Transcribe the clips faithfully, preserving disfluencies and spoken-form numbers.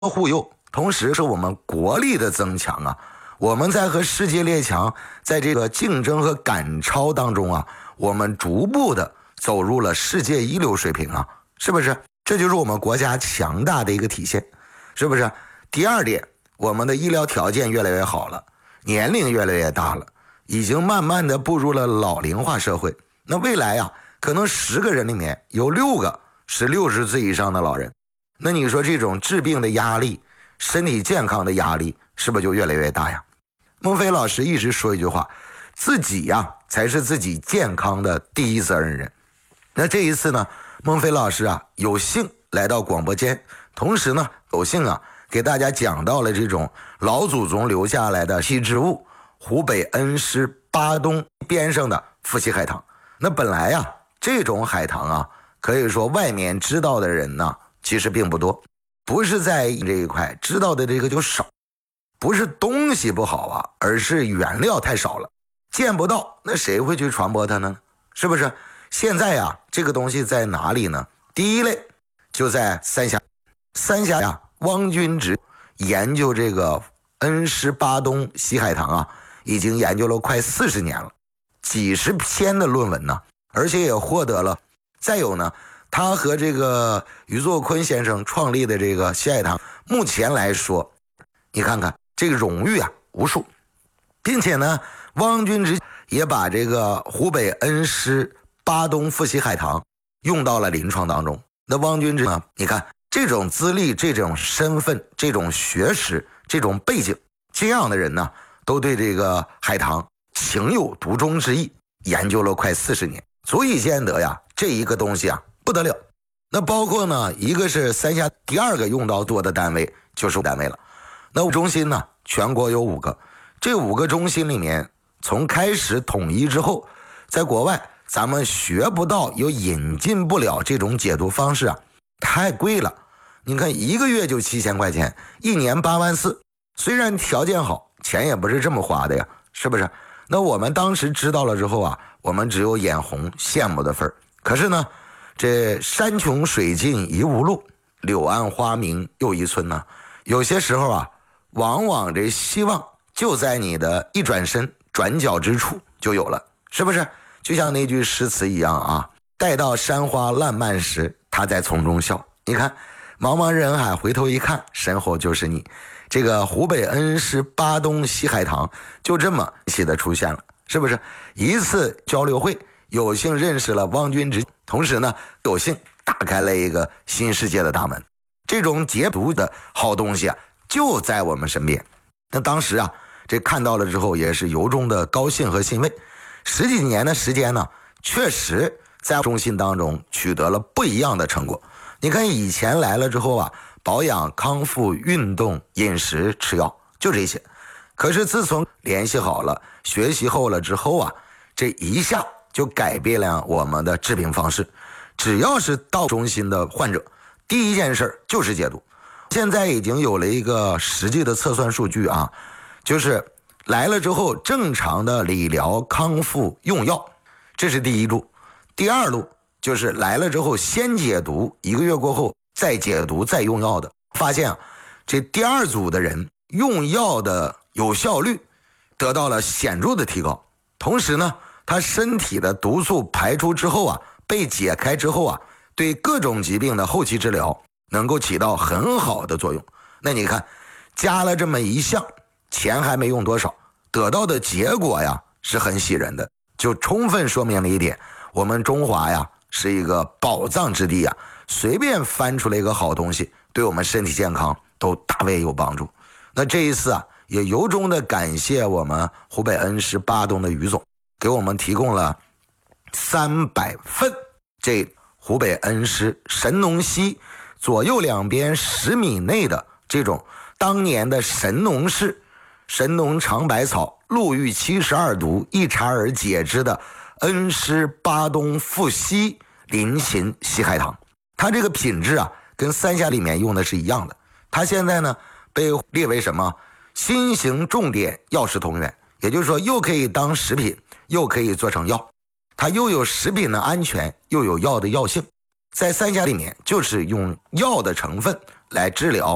护佑，同时是我们国力的增强啊。我们在和世界列强在这个竞争和赶超当中啊，我们逐步的走入了世界一流水平啊，是不是？这就是我们国家强大的一个体现，是不是？第二点，我们的医疗条件越来越好了，年龄越来越大了，已经慢慢的步入了老龄化社会。那未来啊，可能十个人里面有六个是六十岁以上的老人。那你说这种治病的压力，身体健康的压力，是不是就越来越大呀？孟非老师一直说一句话，自己呀才是自己健康的第一责任人。那这一次呢，孟非老师啊有幸来到广播间，同时呢有幸啊给大家讲到了这种老祖宗留下来的稀之物——湖北恩施巴东边上的富硒海棠。那本来呀这种海棠啊，可以说外面知道的人呢其实并不多，不是在这一块知道的这个就少。不是东西不好啊，而是原料太少了，见不到，那谁会去传播它呢？是不是？现在呀，这个东西在哪里呢？第一类就在三峡。三峡呀，汪君直研究这个恩施巴东西海棠啊，已经研究了快四十年了，几十篇的论文呢，而且也获得了。再有呢，他和这个余作坤先生创立的这个西海棠，目前来说，你看看。这个荣誉啊无数，并且呢，汪君直也把这个湖北恩施巴东富硒海棠用到了临床当中。那汪君直呢，你看这种资历、这种身份、这种学识、这种背景，这样的人呢，都对这个海棠情有独钟之意，研究了快四十年，足以见得呀，这一个东西啊不得了。那包括呢，一个是三峡第二个用到多的单位就是单位了。那中心呢，全国有五个，这五个中心里面，从开始统一之后，在国外咱们学不到，又引进不了这种解毒方式啊，太贵了。你看一个月就七千块钱，一年八万四，虽然条件好，钱也不是这么花的呀，是不是？那我们当时知道了之后啊，我们只有眼红羡慕的份儿。可是呢，这山穷水尽疑无路，柳暗花明又一村呢。有些时候啊。往往这希望就在你的一转身转角之处就有了，是不是？就像那句诗词一样啊，待到山花烂漫时，他在丛中笑。你看茫茫人海，回头一看，身后就是你。这个湖北恩施巴东西海棠就这么写的出现了，是不是？一次交流会，有幸认识了汪君直，同时呢有幸打开了一个新世界的大门。这种解毒的好东西啊就在我们身边。那当时啊，这看到了之后也是由衷的高兴和欣慰。十几年的时间呢，确实在中心当中取得了不一样的成果。你看以前来了之后啊，保养、康复、运动、饮食、吃药，就这些。可是自从联系好了、学习后了之后啊，这一下就改变了我们的治病方式。只要是到中心的患者，第一件事就是解毒。现在已经有了一个实际的测算数据啊，就是来了之后正常的理疗康复用药，这是第一路。第二路就是来了之后先解毒，一个月过后再解毒再用药的，发现啊，这第二组的人用药的有效率得到了显著的提高，同时呢，他身体的毒素排出之后啊，被解开之后啊，对各种疾病的后期治疗能够起到很好的作用。那你看加了这么一项，钱还没用多少，得到的结果呀是很喜人的，就充分说明了一点，我们中华呀是一个宝藏之地呀，随便翻出来一个好东西，对我们身体健康都大为有帮助。那这一次啊，也由衷的感谢我们湖北恩施巴东的余总，给我们提供了三百份这湖北恩施神农溪左右两边十米内的这种当年的神农氏神农尝百草陆玉七十二毒一查而解之的恩施巴东富硒临沂西海棠。它这个品质啊跟三峡里面用的是一样的，它现在呢被列为什么新型重点药食同源，也就是说又可以当食品又可以做成药，它又有食品的安全又有药的药性。在三峡里面就是用药的成分来治疗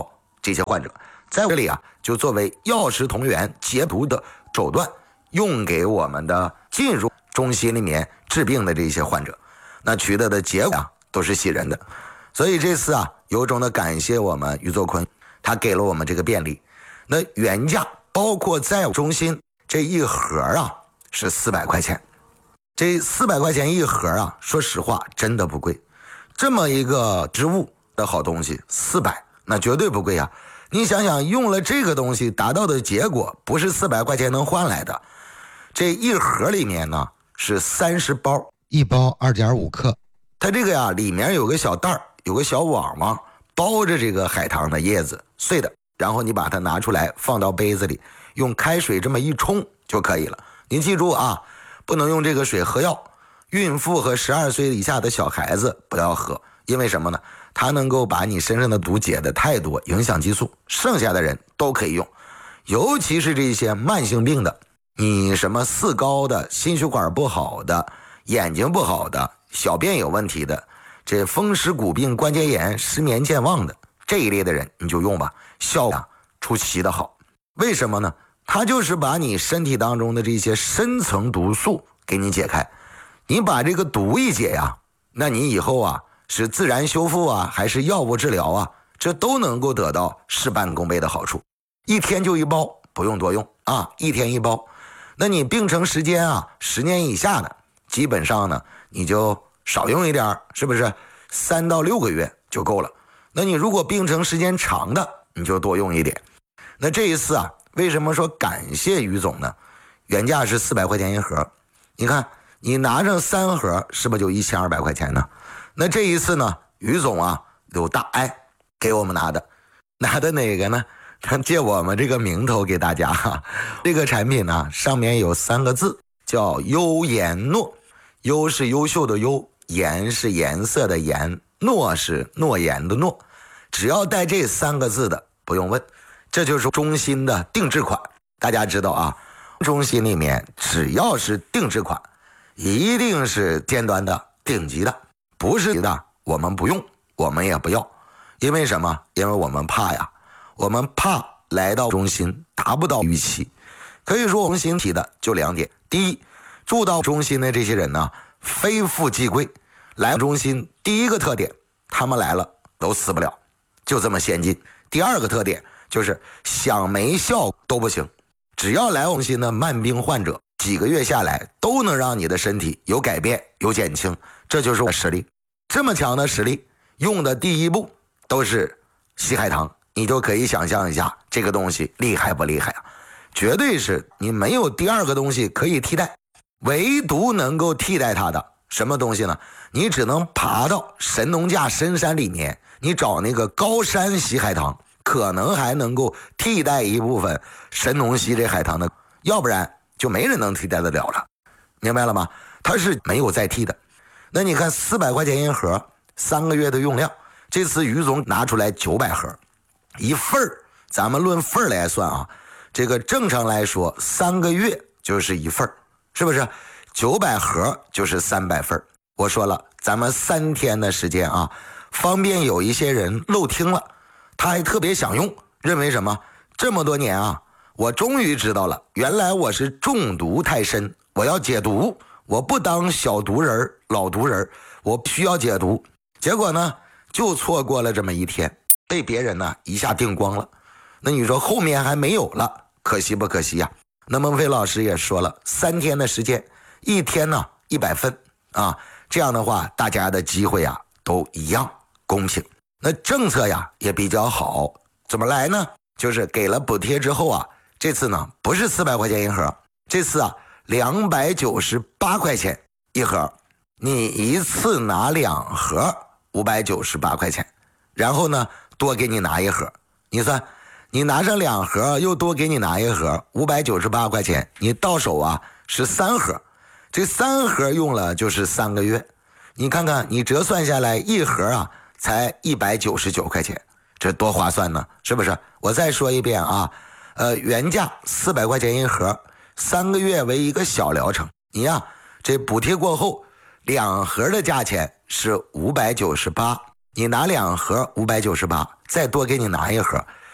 这些患者，在这里啊，就作为药食同源解毒的手段，用给我们的进入中心里面治病的这些患者，那取得的结果啊，都是喜人的。所以这次啊，由衷的感谢我们于作坤，他给了我们这个便利。那原价包括在中心这一盒啊是四百块钱，这四百块钱一盒啊，说实话真的不贵。这么一个植物的好东西，四百那绝对不贵啊！你想想，用了这个东西达到的结果，不是四百块钱能换来的。这一盒里面呢是三十包， 一包二点五克。 它这个呀里面有个小袋儿，有个小网网包着这个海棠的叶子碎的，然后你把它拿出来放到杯子里，用开水这么一冲就可以了。您记住啊，不能用这个水喝药。孕妇和十二岁以下的小孩子不要喝，因为什么呢？它能够把你身上的毒解的太多，影响激素。剩下的人都可以用，尤其是这些慢性病的，你什么四高的、心血管不好的、眼睛不好的、小便有问题的，这风湿骨病、关节炎、失眠健忘的这一类的人，你就用吧，效果出奇的好。为什么呢？它就是把你身体当中的这些深层毒素给你解开。你把这个毒一解呀，那你以后啊是自然修复啊，还是药物治疗啊，这都能够得到事半功倍的好处。一天就一包，不用多用啊，一天一包。那你病程时间啊，十年以下的，基本上呢你就少用一点，是不是？三到六个月就够了。那你如果病程时间长的，你就多用一点。那这一次啊，为什么说感谢于总呢？原价是四百块钱一盒，你看。你拿上三盒，是不是就一千二百块钱呢？那这一次呢，于总啊有大爱给我们拿的，拿的哪个呢？他借我们这个名头给大家哈。这个产品呢，上面有三个字，叫优颜诺。优是优秀的优，颜是颜色的颜，诺是诺言的诺。只要带这三个字的，不用问，这就是中心的定制款。大家知道啊，中心里面只要是定制款，一定是尖端的顶级的，不是的我们不用，我们也不要。因为什么？因为我们怕呀，我们怕来到中心达不到预期。可以说中心提的就两点：第一，住到中心的这些人呢，非富即贵。来中心第一个特点，他们来了都死不了，就这么先进。第二个特点就是想没效都不行，只要来中心的慢病患者，几个月下来都能让你的身体有改变有减轻，这就是我的实力。这么强的实力，用的第一步都是西海棠，你就可以想象一下这个东西厉害不厉害啊？绝对是你没有第二个东西可以替代，唯独能够替代它的什么东西呢？你只能爬到神农架深山里面，你找那个高山西海棠，可能还能够替代一部分神农西这海棠的，要不然就没人能替代得了了，明白了吗？它是没有再替的。那你看四百块钱一盒，三个月的用量，这次于总拿出来九百盒，一份儿，咱们论份儿来算啊，这个正常来说三个月就是一份儿，是不是？九百盒就是三百份儿。我说了，咱们三天的时间啊，方便有一些人漏听了，他还特别想用，认为什么？这么多年啊，我终于知道了，原来我是中毒太深，我要解毒，我不当小毒人老毒人，我需要解毒。结果呢，就错过了这么一天，被别人呢一下订光了。那你说后面还没有了，可惜不可惜呀？那孟非老师也说了，三天的时间，一天呢一百份啊，这样的话大家的机会啊都一样公平。那政策呀也比较好，怎么来呢？就是给了补贴之后啊，这次呢不是四百块钱一盒，这次啊两百九十八块钱一盒，你一次拿两盒五百九十八块钱，然后呢多给你拿一盒，你算你拿上两盒又多给你拿一盒，五百九十八块钱，你到手啊是三盒，这三盒用了就是三个月，你看看你折算下来一盒啊才一百九十九块钱，这多划算呢，是不是？我再说一遍啊，呃，原价四百块钱一盒，三个月为一个小疗程，你呀、啊，这补贴过后，两盒的价钱是五百九十八，你拿两盒五百九十八，再多给你拿一盒，